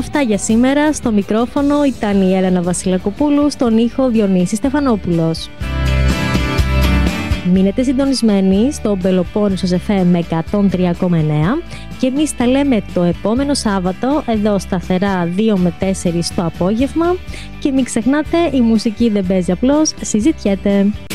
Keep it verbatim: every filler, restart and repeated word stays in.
Αυτά για σήμερα. Στο μικρόφωνο ήταν η Έλενα Βασιλακοπούλου, στον ήχο Διονύσης Στεφανόπουλος. Μείνετε συντονισμένοι στο Πελοπόννησος εφ εμ εκατόν τρία κόμμα εννέα και εμείς τα λέμε το επόμενο Σάββατο εδώ σταθερά δύο με τέσσερις το απόγευμα και μην ξεχνάτε, η μουσική δεν παίζει απλώς, συζητιέται.